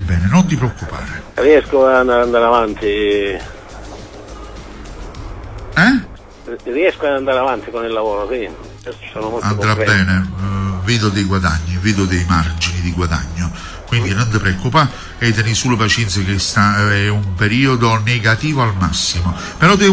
bene, non ti preoccupare. Riesco ad andare avanti? Riesco ad andare avanti con il lavoro, sì. Sono molto Andrà concreto. bene, vedo dei guadagni, vedo dei margini di guadagno, quindi non ti preoccupare e tieni sulla pazienza che è un periodo negativo al massimo, però devi